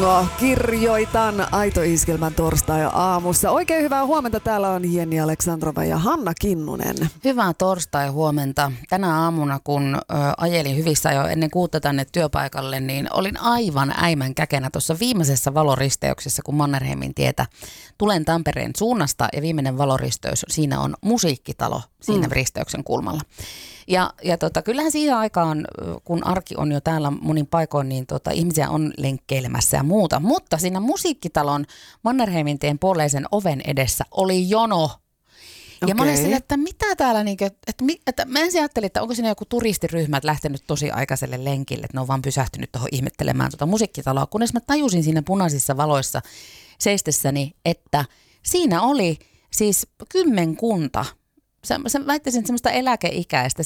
Kirjoitan Aito Iskelmän torstai-aamussa. Oikein hyvää huomenta. Täällä on Jenni Aleksandrova ja Hanna Kinnunen. Hyvää torstai-huomenta. Tänä aamuna, kun ajelin hyvissä jo ennen 6 tänne työpaikalle, niin olin aivan äimän käkenä tuossa viimeisessä valoristeyksessä, kun Mannerheimin tietä tulen Tampereen suunnasta ja viimeinen valoristeys, siinä on musiikkitalo siinä risteyksen kulmalla. Ja kyllähän siihen aikaan, kun arki on jo täällä monin paikoin, niin ihmisiä on lenkkeilemässä ja muuta. Mutta siinä musiikkitalon Mannerheimin tien puoleisen oven edessä oli jono. Ja mä olin sille, että mitä täällä, että mä ensin ajattelin, että onko siinä joku turistiryhmä lähtenyt tosi aikaiselle lenkille, että ne on vaan pysähtynyt tuohon ihmettelemään musiikkitaloa. Kunnes mä tajusin siinä punaisissa valoissa seistessäni, että siinä oli siis kymmenkunta. Väittäisin semmoista eläkeikäistä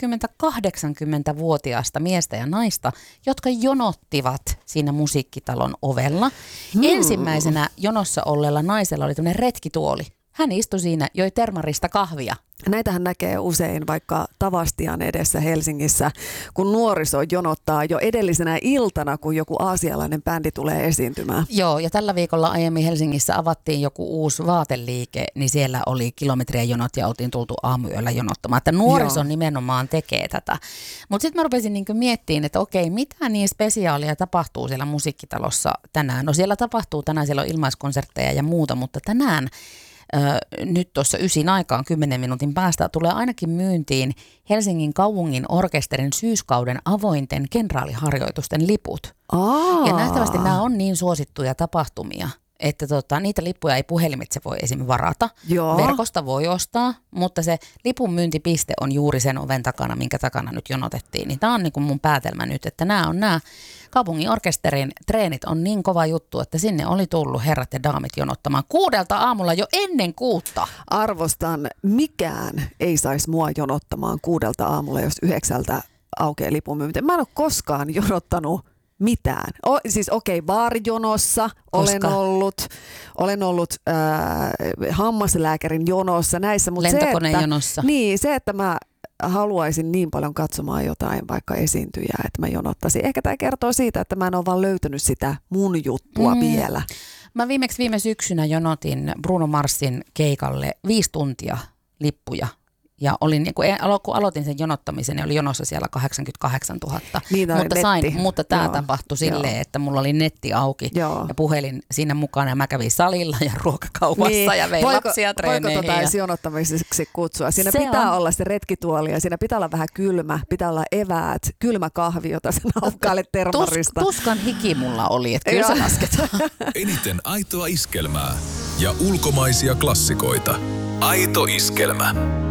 70-80-vuotiaasta miestä ja naista, jotka jonottivat siinä musiikkitalon ovella. Ensimmäisenä jonossa olleella naisella oli tämmöinen retkituoli. Hän istui siinä, joi termarista kahvia. Näitähän näkee usein vaikka Tavastian edessä Helsingissä, kun nuoriso jonottaa jo edellisenä iltana, kun joku aasialainen bändi tulee esiintymään. Joo, ja tällä viikolla aiemmin Helsingissä avattiin joku uusi vaateliike, niin siellä oli kilometrien jonot ja oltiin tultu aamuyöllä jonottamaan. Että nuoriso nimenomaan tekee tätä. Mutta sitten mä rupesin miettimään, että okei, mitä niin spesiaalia tapahtuu siellä musiikkitalossa tänään? No siellä tapahtuu tänään, siellä on ilmaiskonsertteja ja muuta, mutta tänään nyt tuossa 9 aikaan 10 minuutin päästä tulee ainakin myyntiin Helsingin kaupungin orkesterin syyskauden avointen kenraaliharjoitusten liput. Ja nähtävästi nämä on niin suosittuja tapahtumia, että niitä lippuja ei puhelimitse voi esimerkiksi varata. Joo. Verkosta voi ostaa, mutta se lipun myyntipiste on juuri sen oven takana, minkä takana nyt jonotettiin. Niin tämä on niin kuin mun päätelmä nyt, että nämä kaupungin orkesterin treenit on niin kova juttu, että sinne oli tullut herrat ja daamit jonottamaan 6 aamulla jo ennen 6. Arvostan, mikään ei saisi mua jonottamaan 6 aamulla, jos 9 aukeaa lipun myynti. Mä en ole koskaan jonottanut mitään. Siis baarijonossa olen ollut hammaslääkärin jonossa näissä. Lentokonejonossa. Se, että mä haluaisin niin paljon katsomaan jotain vaikka esiintyjää, että mä jonottaisin. Ehkä tämä kertoo siitä, että mä en ole vaan löytänyt sitä mun juttua vielä. Mä viime syksynä jonotin Bruno Marsin keikalle 5 tuntia lippuja. Ja kun aloitin sen jonottamisen, niin oli jonossa siellä 88 000. Niin, mutta tämä tapahtui silleen, että mulla oli netti auki ja puhelin siinä mukana. Ja mä kävin salilla ja ruokakaupassa ja vein lapsia treeneihin. Voiko edes jonottamiseksi kutsua? Siinä pitää olla se retkituoli ja siinä pitää olla vähän kylmä, pitää olla eväät, kylmä kahvi, jota sä naukkailet termarista. Tuskan hiki mulla oli, että kyllä se lasketaan. Eniten aitoa iskelmää ja ulkomaisia klassikoita. Aito Iskelmä.